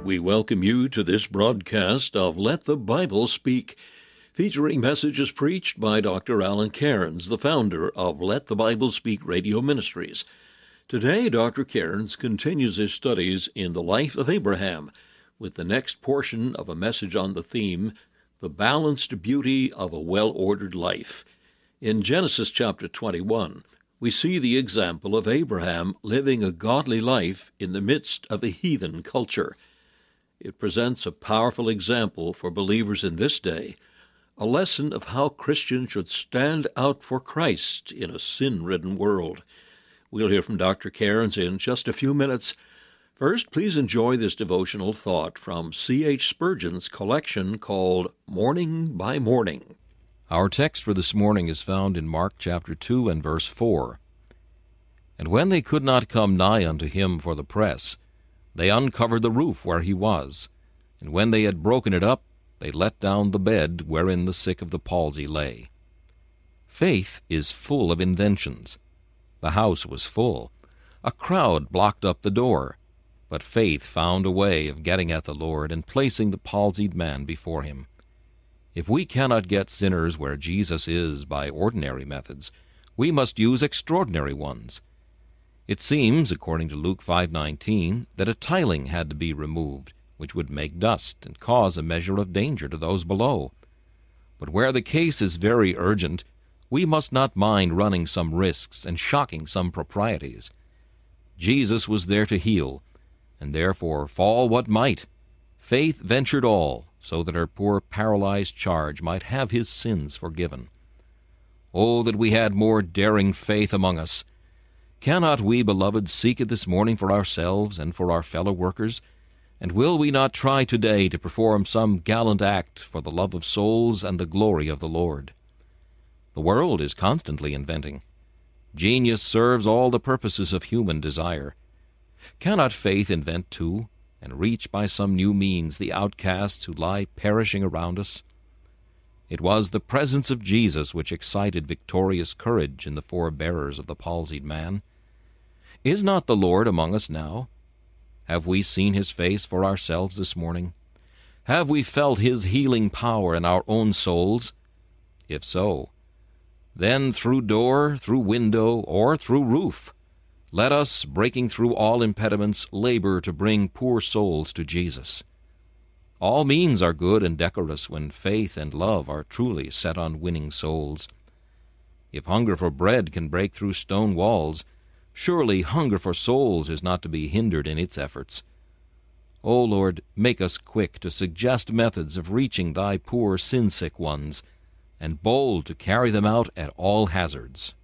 We welcome you to this broadcast of Let the Bible Speak, featuring messages preached by Dr. Alan Cairns, the founder of Let the Bible Speak Radio Ministries. Today, Dr. Cairns continues his studies in the life of Abraham, with the next portion of a message on the theme, The Balanced Beauty of a Well-Ordered Life. In Genesis chapter 21, we see the example of Abraham living a godly life in the midst of a heathen culture. It presents a powerful example for believers in this day, a lesson of how Christians should stand out for Christ in a sin-ridden world. We'll hear from Dr. Cairns in just a few minutes. First, please enjoy this devotional thought from C.H. Spurgeon's collection called Morning by Morning. Our text for this morning is found in Mark chapter 2 and verse 4. And when they could not come nigh unto him for the press, they uncovered the roof where he was, and when they had broken it up, they let down the bed wherein the sick of the palsy lay. Faith is full of inventions. The house was full. A crowd blocked up the door, but faith found a way of getting at the Lord and placing the palsied man before him. If we cannot get sinners where Jesus is by ordinary methods, we must use extraordinary ones. It seems, according to Luke 5:19, that a tiling had to be removed, which would make dust and cause a measure of danger to those below. But where the case is very urgent, we must not mind running some risks and shocking some proprieties. Jesus was there to heal, and therefore, fall what might, faith ventured all, so that our poor paralyzed charge might have his sins forgiven. Oh, that we had more daring faith among us! Cannot we, beloved, seek it this morning for ourselves and for our fellow workers? And will we not try today to perform some gallant act for the love of souls and the glory of the Lord? The world is constantly inventing. Genius serves all the purposes of human desire. Cannot faith invent too, and reach by some new means the outcasts who lie perishing around us? It was the presence of Jesus which excited victorious courage in the forebearers of the palsied man. Is not the Lord among us now? Have we seen his face for ourselves this morning? Have we felt his healing power in our own souls? If so, then through door, through window, or through roof, let us, breaking through all impediments, labor to bring poor souls to Jesus. All means are good and decorous when faith and love are truly set on winning souls. If hunger for bread can break through stone walls, surely hunger for souls is not to be hindered in its efforts. O Lord, make us quick to suggest methods of reaching thy poor sin-sick ones, and bold to carry them out at all hazards.